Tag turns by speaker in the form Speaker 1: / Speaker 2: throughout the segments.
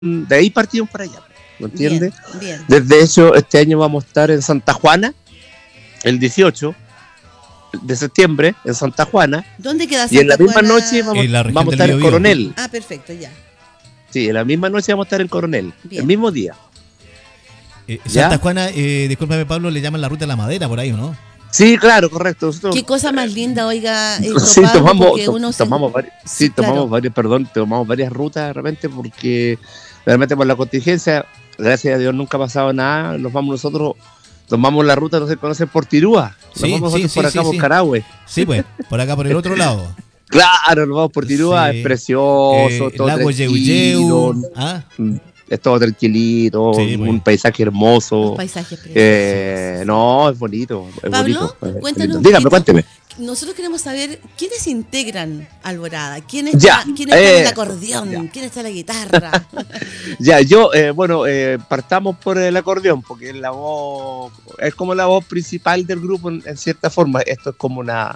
Speaker 1: de ahí partimos para allá, ¿me entiendes?
Speaker 2: Bien.
Speaker 1: Desde hecho, este año vamos a estar en Santa Juana, el 18 de septiembre, en Santa Juana.
Speaker 2: ¿Dónde queda
Speaker 1: Y en la
Speaker 2: Santa
Speaker 1: misma
Speaker 2: Juana?
Speaker 1: noche
Speaker 3: En la región
Speaker 1: vamos a
Speaker 3: del
Speaker 1: estar en
Speaker 3: Biobío.
Speaker 1: Coronel.
Speaker 2: Ah, perfecto, ya.
Speaker 1: Sí, en la misma noche vamos a estar en Coronel,
Speaker 2: Bien.
Speaker 1: el mismo día.
Speaker 3: Santa Juana, discúlpame Pablo, le llaman la ruta de la madera por ahí, ¿o no?
Speaker 1: Sí, claro, correcto. Nosotros,
Speaker 2: Qué cosa más linda, oiga,
Speaker 1: sí,
Speaker 2: Pablo,
Speaker 1: tomamos
Speaker 2: porque uno se-
Speaker 1: varias,
Speaker 2: Sí, claro.
Speaker 1: tomamos varias rutas de repente porque realmente por la contingencia, gracias a Dios nunca ha pasado nada, nos vamos nosotros, tomamos la ruta, no se conoce por Tirúa, nos
Speaker 3: Sí,
Speaker 1: vamos
Speaker 3: sí,
Speaker 1: nosotros por
Speaker 3: sí,
Speaker 1: acá
Speaker 3: sí,
Speaker 1: por
Speaker 3: sí.
Speaker 1: Carahue.
Speaker 3: Sí, pues, por acá por el otro lado.
Speaker 1: Claro, nos vamos por Tirúa,
Speaker 3: Sí.
Speaker 1: es precioso, todo
Speaker 3: Lago
Speaker 1: tranquilo,
Speaker 3: Yeuyeu. ¿Ah?
Speaker 1: es todo tranquilito,
Speaker 3: Sí,
Speaker 1: un
Speaker 3: pues.
Speaker 1: paisaje hermoso.
Speaker 2: Los paisajes preciosos.
Speaker 1: No, es bonito, es
Speaker 2: Pablo,
Speaker 1: bonito.
Speaker 2: cuéntanos un
Speaker 1: Dígame,
Speaker 2: poquito.
Speaker 1: cuénteme.
Speaker 2: Nosotros queremos saber quiénes integran Alborada, quién
Speaker 1: Ya,
Speaker 2: está, quién está en el
Speaker 1: ya.
Speaker 2: acordeón, quién está en la guitarra.
Speaker 1: Ya, partamos por el acordeón, porque la voz es como la voz principal del grupo en cierta forma. Esto es como una...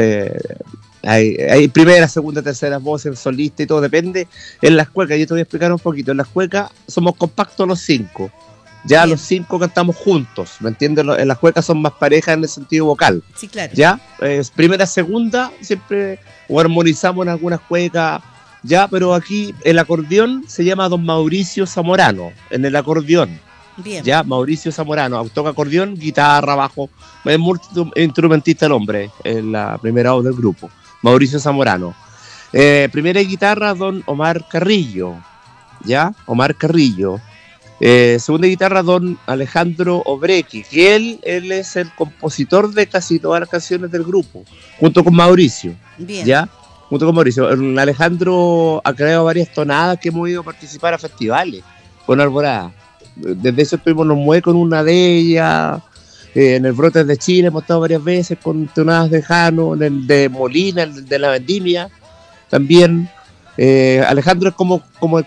Speaker 1: hay primera, segunda, tercera voces, solista y todo, depende. En las cuecas, yo te voy a explicar un poquito. En las cuecas somos compactos los 5. Ya
Speaker 2: Bien.
Speaker 1: los 5 cantamos juntos, ¿me entiendes? En las cuecas son más parejas en el sentido vocal.
Speaker 2: Sí, claro.
Speaker 1: Ya, primera, segunda, siempre o armonizamos en algunas cuecas, ya, pero aquí el acordeón se llama Don Mauricio Zamorano, en el acordeón,
Speaker 2: Bien.
Speaker 1: ya, Mauricio Zamorano, toca acordeón, guitarra, bajo, es multiinstrumentista el hombre, en la primera voz del grupo, Mauricio Zamorano. Primera guitarra, Don Omar Carrillo, ya, Omar Carrillo. Segunda guitarra, Don Alejandro Obrequi, que él es el compositor de casi todas las canciones del grupo, junto con Mauricio,
Speaker 2: Bien.
Speaker 1: ¿ya? Junto con Mauricio. Alejandro ha creado varias tonadas que hemos ido a participar a festivales con Alborada. Desde eso estuvimos en los Mue con una de ellas, en el Brotes de Chile hemos estado varias veces con tonadas de Jano, en el de Molina, el de La Vendimia, también. Alejandro es como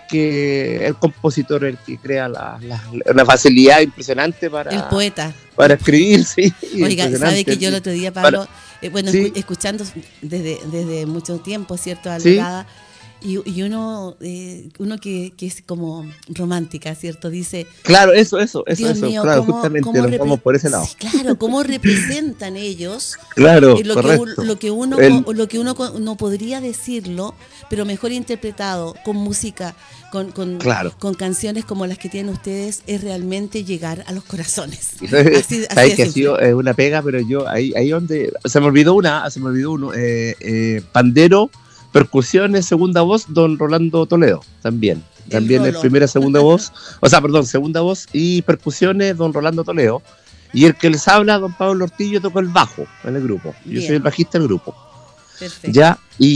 Speaker 1: el compositor, el que crea una facilidad impresionante
Speaker 2: El poeta.
Speaker 1: para escribir, sí.
Speaker 2: Oiga, sabe que yo el otro día, Pablo,
Speaker 1: sí.
Speaker 2: escuchando desde mucho tiempo, ¿cierto?
Speaker 1: Sí.
Speaker 2: Alborada, y uno que es como romántica, ¿cierto? Dice,
Speaker 1: Claro, eso,
Speaker 2: Dios mío,
Speaker 1: claro,
Speaker 2: ¿cómo
Speaker 1: justamente nos vamos por ese lado.
Speaker 2: Sí, claro, cómo representan ellos
Speaker 1: Claro,
Speaker 2: lo
Speaker 1: correcto.
Speaker 2: que uno no podría decirlo, pero mejor interpretado con música,
Speaker 1: Claro.
Speaker 2: con canciones como las que tienen ustedes, es realmente llegar a los corazones. Así
Speaker 1: Sabes que ha
Speaker 2: de
Speaker 1: sido
Speaker 2: simple.
Speaker 1: una pega, pero yo ahí donde se me olvidó uno, pandero, percusiones, segunda voz, Don Rolando Toledo, también es
Speaker 2: Rolo.
Speaker 1: primera, segunda voz, segunda voz y percusiones, Don Rolando Toledo, y el que les habla, Don Pablo Ortillo, toca el bajo en el grupo, yo
Speaker 2: Bien.
Speaker 1: soy el bajista del grupo.
Speaker 2: Perfecto.
Speaker 1: Ya,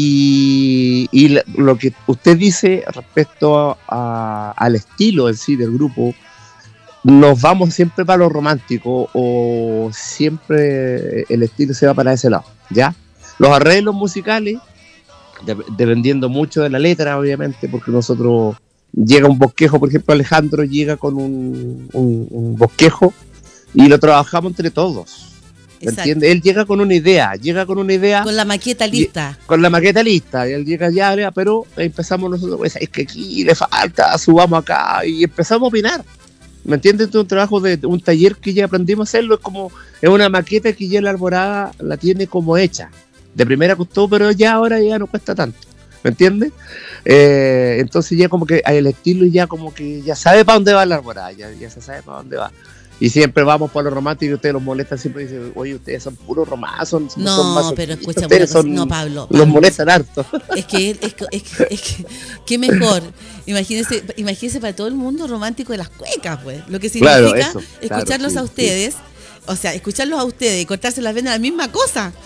Speaker 1: y lo que usted dice respecto al estilo en sí del grupo, nos vamos siempre para lo romántico o siempre el estilo se va para ese lado, ¿ya? Los arreglos musicales, dependiendo mucho de la letra, obviamente, porque nosotros llega un bosquejo, por ejemplo, Alejandro llega con un bosquejo y lo trabajamos entre todos. ¿Me
Speaker 2: Exacto.
Speaker 1: entiendes? Él llega con una idea,
Speaker 2: Con la maqueta lista.
Speaker 1: con la maqueta lista, y él llega ya, pero empezamos nosotros, pues, es que aquí le falta, subamos acá, y empezamos a opinar. ¿Me entiendes? Este es un trabajo de un taller que ya aprendimos a hacerlo, es una maqueta que ya la Alborada la tiene como hecha. De primera costó, pero ahora ya no cuesta tanto. ¿Me entiendes? Entonces ya como que el estilo ya como que ya sabe para dónde va la Alborada, ya se sabe para dónde va. Y siempre vamos por los románticos y ustedes los molestan, siempre dicen, oye, ustedes son puros románticos, son
Speaker 2: No,
Speaker 1: más
Speaker 2: pero escucha una
Speaker 1: ustedes
Speaker 2: cosa. No, Pablo.
Speaker 1: los molestan harto.
Speaker 2: Es que qué mejor. Imagínese para todo el mundo romántico de las cuecas, pues. Lo que significa
Speaker 1: Claro, eso,
Speaker 2: escucharlos
Speaker 1: claro,
Speaker 2: a
Speaker 1: sí,
Speaker 2: ustedes. O sea, escucharlos a ustedes y cortarse las venas, la misma cosa.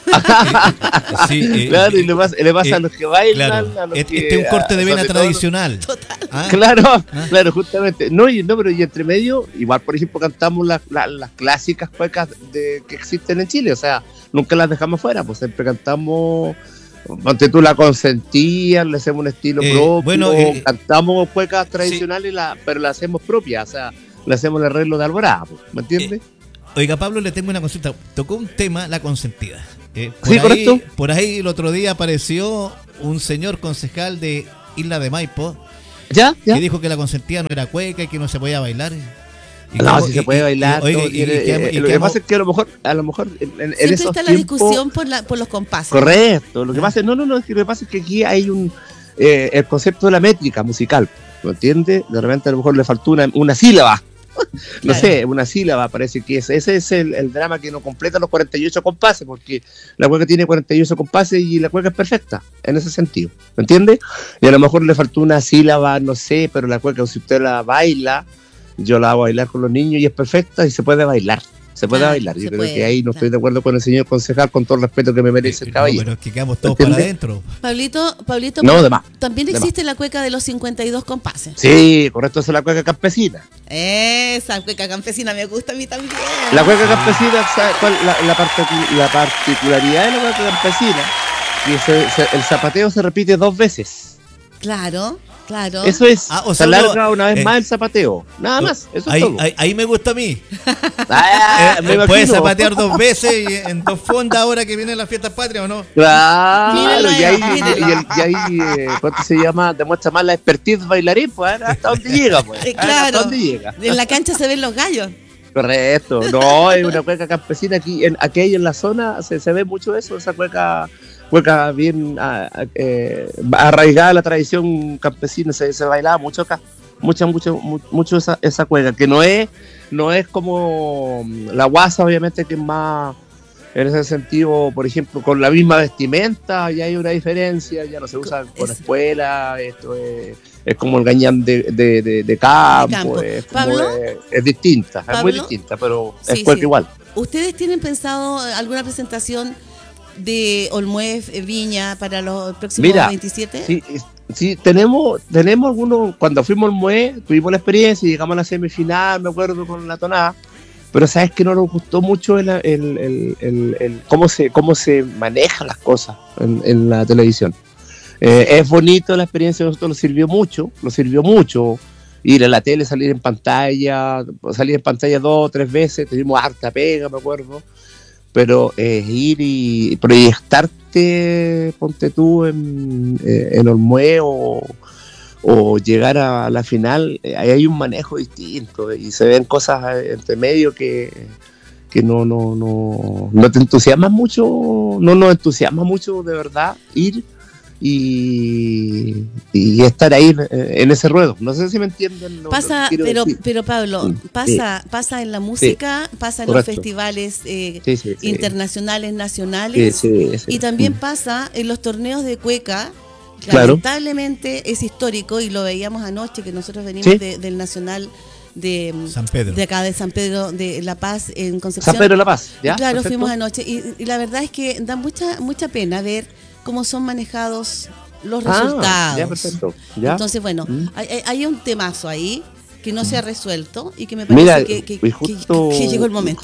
Speaker 3: Sí,
Speaker 1: Claro, y le pasa a los que bailan,
Speaker 3: claro.
Speaker 1: a los que...
Speaker 3: Este es un corte de vena
Speaker 1: sobre todo-
Speaker 3: tradicional. ¿Ah?
Speaker 1: Claro, claro, justamente. No, pero y entre medio, igual por ejemplo cantamos las clásicas cuecas que existen en Chile, o sea, nunca las dejamos fuera, pues siempre cantamos, ponte tú La Consentía, le hacemos un estilo propio,
Speaker 3: bueno,
Speaker 1: cantamos cuecas tradicionales, pero las hacemos propias, o sea, le hacemos el arreglo de Alborada, pues, ¿me entiendes?
Speaker 3: Oiga, Pablo, le tengo una consulta. Tocó un tema, La Consentida.
Speaker 1: Sí, correcto.
Speaker 3: Por ahí el otro día apareció un señor concejal de Isla de Maipo
Speaker 1: ¿Ya?
Speaker 3: Que dijo que la consentida no era cueca y que no se podía bailar.
Speaker 1: No, si se puede bailar. Lo que pasa es que a lo mejor en
Speaker 2: siempre
Speaker 1: esos
Speaker 2: está la
Speaker 1: tiempos,
Speaker 2: discusión por los compases.
Speaker 1: correcto. Lo que pasa es lo que pasa es que aquí hay el concepto de la métrica musical, ¿me entiendes? De repente a lo mejor le faltó una sílaba. No
Speaker 2: Claro.
Speaker 1: sé, una sílaba parece que ese es el drama que no completa los 48 compases, porque la cueca tiene 48 compases y la cueca es perfecta, en ese sentido, ¿me entiendes? Y a lo mejor le faltó una sílaba, no sé, pero la cueca, si usted la baila, yo la hago bailar con los niños y es perfecta y se puede bailar. Se puede
Speaker 2: Claro,
Speaker 1: bailar. Yo
Speaker 2: se
Speaker 1: creo
Speaker 2: puede,
Speaker 1: que ahí no
Speaker 2: claro.
Speaker 1: estoy de acuerdo con el señor concejal, con todo el respeto que me merece el
Speaker 3: No,
Speaker 1: caballero.
Speaker 3: pero es que quedamos todos
Speaker 1: ¿Entiende?
Speaker 3: para adentro.
Speaker 2: Pablito,
Speaker 1: No, de más.
Speaker 2: también
Speaker 1: de
Speaker 2: existe la cueca de los 52 compases.
Speaker 1: Sí, correcto, esa es la cueca campesina.
Speaker 2: Esa cueca campesina me gusta a mí también.
Speaker 1: La cueca campesina, ¿sabe cuál? La particularidad de la cueca campesina, que el zapateo se repite 2 veces.
Speaker 2: Claro.
Speaker 1: Eso es,
Speaker 3: o
Speaker 1: se
Speaker 3: sea,
Speaker 1: alarga una vez más el zapateo. Nada más, eso es todo.
Speaker 3: Ahí me gusta a mí.
Speaker 1: Me imagino.
Speaker 3: Puedes zapatear 2 veces y en 2 fondas ahora que vienen las fiestas patrias, ¿o no?
Speaker 1: Claro,
Speaker 2: Míralo
Speaker 1: y ahí,
Speaker 2: míralo.
Speaker 1: ¿cuánto se llama? Demuestra más la expertise bailarín, pues, hasta dónde llega, pues. Hasta
Speaker 2: Claro.
Speaker 1: dónde llega.
Speaker 2: En la cancha se ven los gallos.
Speaker 1: Correcto, no, es una cueca campesina aquí en la zona se ve mucho eso, esa cueca bien arraigada a la tradición campesina, se bailaba mucho acá, mucho esa cueca, que no es como la guasa, obviamente, que es más en ese sentido, por ejemplo, con la misma vestimenta, ya hay una diferencia, ya no se usa con espuela, esto es como el gañán de campo, es,
Speaker 2: ¿Pablo?
Speaker 1: es distinta, es muy
Speaker 2: ¿Pablo?
Speaker 1: distinta, pero
Speaker 2: Sí,
Speaker 1: es cueca
Speaker 2: sí.
Speaker 1: igual.
Speaker 2: ¿Ustedes tienen pensado alguna presentación de Olmuef Viña para los próximos
Speaker 1: Mira,
Speaker 2: 27?
Speaker 1: Sí, tenemos algunos, cuando fuimos al MUE, tuvimos la experiencia y llegamos a la semifinal, me acuerdo, con la tonada, pero sabes que no nos gustó mucho el cómo se manejan las cosas en la televisión. Es bonito la experiencia, a nosotros nos sirvió mucho ir a la tele, salir en pantalla 2 o 3 veces, tuvimos harta pega, me acuerdo, pero ir y proyectarte, ponte tú en Olmué o llegar a la final, ahí hay un manejo distinto y se ven cosas entre medio que no te entusiasma mucho, no nos entusiasma mucho de verdad ir y estar ahí en ese ruedo. No sé si me entienden.
Speaker 2: Pasa, pero Pablo, pasa en la música, pasa en
Speaker 1: correcto.
Speaker 2: los festivales
Speaker 1: Sí.
Speaker 2: internacionales, nacionales,
Speaker 1: Sí.
Speaker 2: y también pasa en los torneos de cueca.
Speaker 1: Claro.
Speaker 2: Lamentablemente es histórico y lo veíamos anoche, que nosotros venimos del Nacional de
Speaker 3: San Pedro.
Speaker 2: de acá de San Pedro de La Paz, en Concepción.
Speaker 1: San Pedro de La Paz, ¿ya?
Speaker 2: Y claro,
Speaker 1: Perfecto.
Speaker 2: fuimos anoche y la verdad es que da mucha pena ver cómo son manejados los resultados.
Speaker 1: Ya, perfecto. ¿Ya?
Speaker 2: Entonces, bueno, hay un temazo ahí que no se ha resuelto y que me parece que llegó el momento.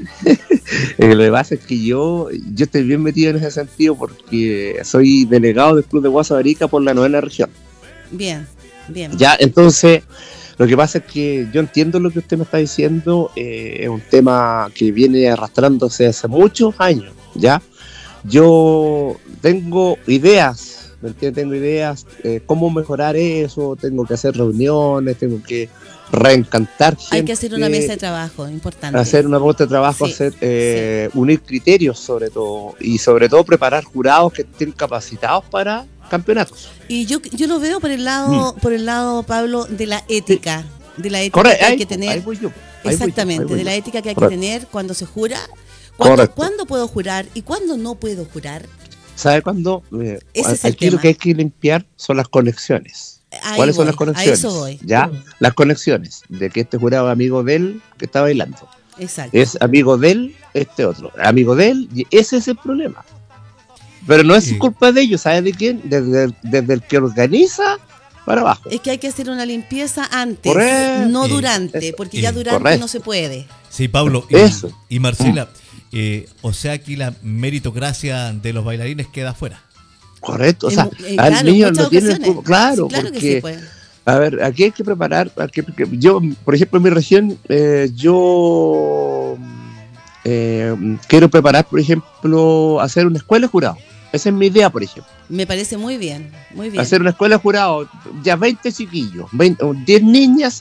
Speaker 1: Lo que pasa es que yo estoy bien metido en ese sentido porque soy delegado del Club de Guasa de Arica por la 9ª región.
Speaker 2: Bien.
Speaker 1: Ya, entonces, lo que pasa es que yo entiendo lo que usted me está diciendo, es un tema que viene arrastrándose hace muchos años, ¿ya? Yo tengo ideas, ¿me entiendes? Tengo ideas, cómo mejorar eso, tengo que hacer reuniones, tengo que reencantar gente.
Speaker 2: Hay que hacer una mesa de trabajo, importante.
Speaker 1: Hacer una mesa de trabajo, unir criterios sobre todo, y sobre todo preparar jurados que estén capacitados para campeonatos.
Speaker 2: Y yo lo veo por el lado, Pablo, de la ética. De la ética
Speaker 1: Correcto,
Speaker 2: que hay que tener.
Speaker 1: ahí voy yo.
Speaker 2: Exactamente, de la ética que hay que
Speaker 1: Correcto.
Speaker 2: tener cuando se jura.
Speaker 1: Correcto.
Speaker 2: ¿Cuándo puedo jurar y cuándo no puedo jurar?
Speaker 1: ¿Sabe cuándo?
Speaker 2: Ese es el
Speaker 1: Aquí lo
Speaker 2: tema.
Speaker 1: que hay que limpiar son las conexiones.
Speaker 2: Ahí
Speaker 1: ¿Cuáles son
Speaker 2: voy,
Speaker 1: las conexiones?
Speaker 2: a eso voy.
Speaker 1: ¿Ya? Las conexiones de que este jurado es amigo de él que está bailando.
Speaker 2: Exacto.
Speaker 1: Es amigo de él, este otro. Amigo de él, y ese es el problema. Pero no es culpa de ellos, ¿sabe de quién? Desde el que organiza para abajo.
Speaker 2: Es que hay que hacer una limpieza antes,
Speaker 1: Correcto.
Speaker 2: no durante,
Speaker 1: Eso.
Speaker 2: porque ya durante
Speaker 1: Correcto.
Speaker 2: no se puede.
Speaker 3: Sí, Pablo.
Speaker 1: Eso.
Speaker 3: Y Marcela, o sea que la meritocracia de los bailarines queda fuera.
Speaker 1: Correcto, o sea,
Speaker 2: claro,
Speaker 1: al niño
Speaker 2: muchas
Speaker 1: no tiene
Speaker 2: ocasiones.
Speaker 1: claro,
Speaker 2: Claro
Speaker 1: porque,
Speaker 2: que sí puede.
Speaker 1: a ver, aquí hay que preparar, porque yo, por ejemplo, en mi región, yo quiero preparar, por ejemplo, hacer una escuela de jurado, Esa es mi idea, por ejemplo.
Speaker 2: Me parece muy bien, muy bien.
Speaker 1: Hacer una escuela de jurado, ya 20 chiquillos, 10 niñas